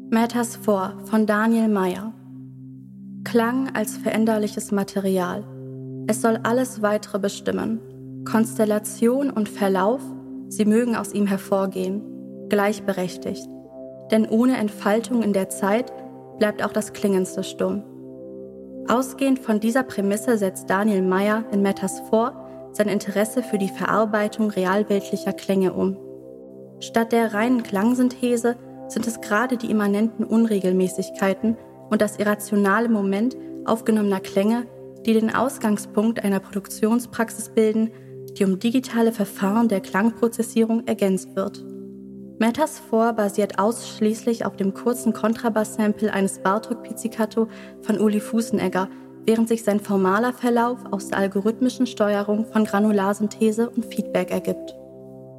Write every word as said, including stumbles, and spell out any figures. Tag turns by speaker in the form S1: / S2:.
S1: Metaphor von Daniel Meyer. Klang als veränderliches Material. Es soll alles Weitere bestimmen. Konstellation und Verlauf, sie mögen aus ihm hervorgehen, gleichberechtigt. Denn ohne Entfaltung in der Zeit bleibt auch das Klingendste stumm. Ausgehend von dieser Prämisse setzt Daniel Meyer in Metaphor sein Interesse für die Verarbeitung realweltlicher Klänge um. Statt der reinen Klangsynthese sind es gerade die immanenten Unregelmäßigkeiten und das irrationale Moment aufgenommener Klänge, die den Ausgangspunkt einer Produktionspraxis bilden, die um digitale Verfahren der Klangprozessierung ergänzt wird. Metaphor basiert ausschließlich auf dem kurzen Kontrabass-Sample eines Bartók-Pizzicato von Uli Fußenegger, während sich sein formaler Verlauf aus der algorithmischen Steuerung von Granularsynthese und Feedback ergibt.